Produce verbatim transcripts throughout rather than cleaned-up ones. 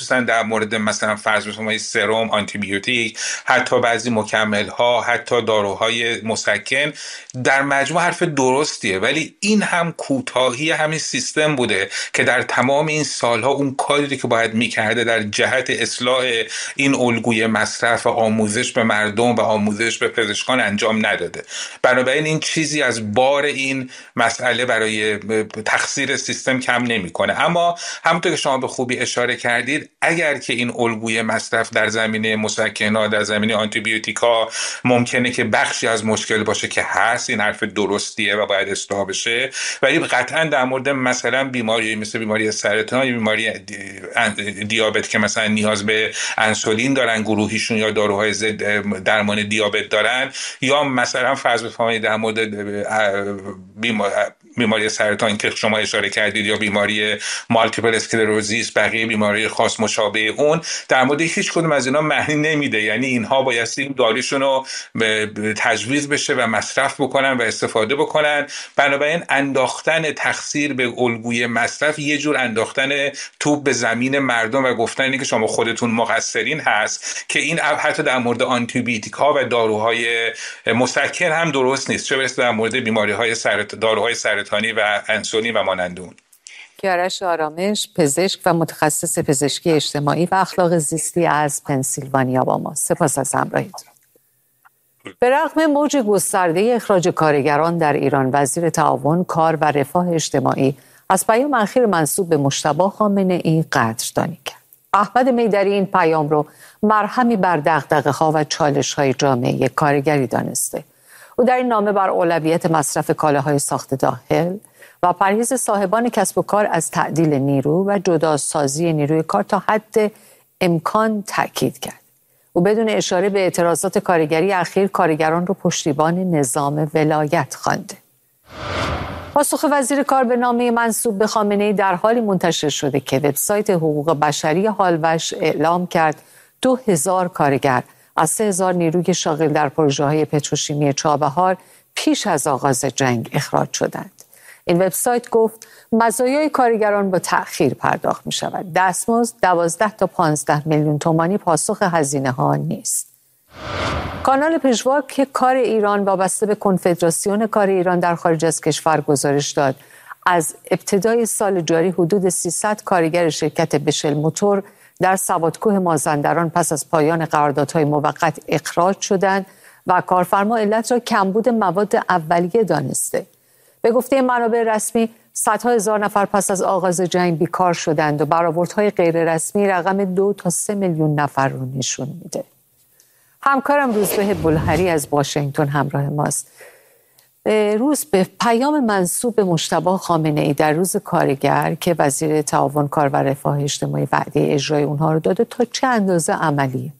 مخصوصا در مورد مثلا فرض بفرمایید سرم، آنتی بیوتیک، حتی بعضی مکمل ها، حتی داروهای مسکن، در مجموع حرف درستیه، ولی این هم کوتاهی همین سیستم بوده که در تمام این سالها اون کاری که باید میکرده در جهت اصلاح این الگوی مصرف و آموزش به مردم و آموزش به پزشکان انجام نداده. بنابراین این چیزی از بار این مسئله برای تقصیر سیستم کم نمیکنه. اما همونطور که شما به خوبی اشاره کردید، اگر که این الگوی مصرف در زمینه مسکنات، در زمینه آنتی بیوتیکا ممکنه که بخشی از مشکل باشه که هست، این حرف درستیه و باید اصلاح بشه، ولی قطعا در مورد مثلا بیماری مثل بیماری سرطان یا بیماری دیابت که مثلا نیاز به انسولین دارن گروهیشون، یا داروهای ضد درمان دیابت دارن، یا مثلا فرض بفرمایید در مورد بیماری سرطان که شما اشاره کردید یا بیماری مالتیپل اسکلروزیس، بقیه بیماری خاص مشابه اون، در مورد هیچ کدوم از اینا معنی نمیده. یعنی اینها بایستی داروشون رو تجویز بشه و مصرف بکنن و استفاده بکنن. بنابراین انداختن تقصیر به الگوی مصرف یه جور انداختن توپ به زمین مردم و گفتن اینه که شما خودتون مقصرین هست، که این حتی در مورد آنتی بیوتیک‌ها و داروهای مسکن هم درست نیست، چه برسه در مورد بیماری‌های سرط... داروهای سرطانی و انسولین و مانند اون. کیارش آرامش، پزشک و متخصص پزشکی اجتماعی و اخلاق زیستی از پنسیلوانیا با ما. سپاس از همراهیتون. به رغم موج گسترده اخراج کارگران در ایران، وزیر تعاون، کار و رفاه اجتماعی از پیام اخیر منسوب به مجتبی خامنه‌ای قدردانی کرد. احمد میدری این پیام رو مرهمی بر دغدغه‌ها و چالش‌های جامعه کارگری دانسته. او در این نامه بر اولویت مصرف کالاهای ساخت داخل و پرهیز صاحبان کسب و کار از تعدیل نیرو و جداسازی نیروی کار تا حد امکان تأکید کرد. او بدون اشاره به اعتراضات کارگری اخیر، کارگران رو پشتیبان نظام ولایت خوانده. پاسخ وزیر کار به نامه منسوب به خامنه‌ای در حالی منتشر شده که وبسایت حقوق بشری هالوش اعلام کرد دو هزار کارگر از سه هزار نیروی شاغل در پروژه‌های پتروشیمی چابهار پیش از آغاز جنگ اخراج شدند. این وبسایت گفت مزایای کارگران با تأخیر پرداخت می شود. دستمزد دوازده تا پانزده میلیون تومانی پاسخ هزینه ها نیست. کانال پژواک کار ایران وابسته به کنفدراسیون کار ایران در خارج از کشور گزارش داد از ابتدای سال جاری حدود سیصد کارگر شرکت بشل موتور در سوادکوه مازندران پس از پایان قراردادهای موقت اخراج شدند و کارفرما علت را کمبود مواد اولیه دانسته. به گفته منابع رسمی، صدها هزار نفر پس از آغاز جنگ بیکار شدند و برآوردهای غیر رسمی رقم دو تا سه میلیون نفر رو نشون میده. همکارم روزبه بلهری از واشنگتن همراه ماست. روز به پیام منسوب به مجتبی خامنه‌ای در روز کارگر که وزیر تعاون، کار و رفاه اجتماعی وعده اجرای اونها رو داده، تا چه اندازه عملیه؟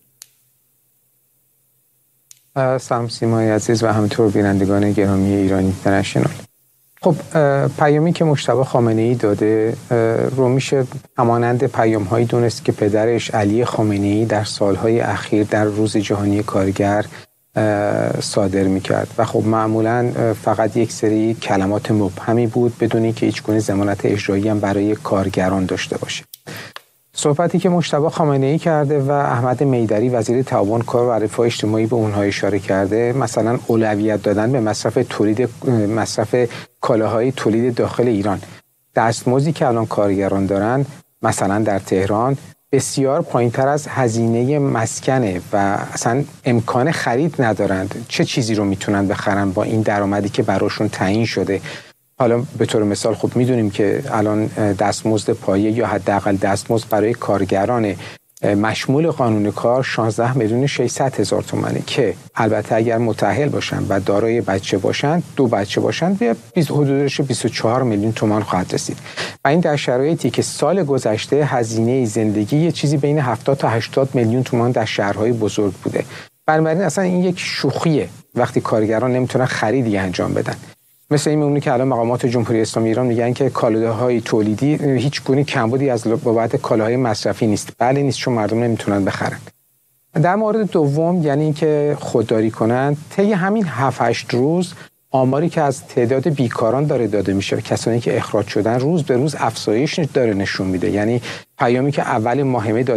سلام سیمای عزیز و همینطور بینندگان گرامی ایران اینترنشنال. خب پیامی که مجتبی خامنه‌ای داده رو میشه همانند پیام‌هایی دونست که پدرش علی خامنه‌ای در سالهای اخیر در روز جهانی کارگر صادر میکرد و خب معمولا فقط یک سری کلمات مبهمی بود بدون اینکه هیچگونه ضمانت اجرایی هم برای کارگران داشته باشه. صحبتی که مجتبی خامنه‌ای کرده و احمد میدری وزیر تعاون، کار و رفاه اجتماعی به اونها اشاره کرده، مثلا اولویت دادن به مصرف تولید مصرف کالاهای تولید داخل ایران. دستمزدی که الان کارگران دارن مثلا در تهران بسیار پایین‌تر از هزینه مسکنه و اصلا امکان خرید ندارند. چه چیزی رو میتونن بخرن با این درآمدی که براشون تعیین شده؟ حالا به طور مثال خب میدونیم که الان دستمزد پایه یا حداقل دستمزد برای کارگران مشمول قانون کار شانزده میلیون و ششصد هزار تومانه که البته اگر متأهل باشن و دارای بچه باشن، دو بچه باشن، به حدودش بیست و چهار میلیون تومان خواهد رسید. و این در شرایطی که سال گذشته هزینه زندگی یه چیزی بین هفتاد تا هشتاد میلیون تومان در شهرهای بزرگ بوده. بنابراین اصلا این یک شوخیه وقتی کارگران نمیتونن خریدی انجام بدن. مثل این میمونه که الان مقامات جمهوری اسلامی ایران میگن که کالاهای تولیدی هیچ گونه کمبودی از بابت کالاهای مصرفی نیست. بله نیست، چون مردم نمیتونن بخرن. در مورد دوم، یعنی اینکه خودداری کنن، طی همین هفت هشت روز آماری که از تعداد بیکاران داره داده میشه، کسانی که اخراج شدن، روز به روز افزایش داره نشون میده. یعنی پیامی که اول ماه می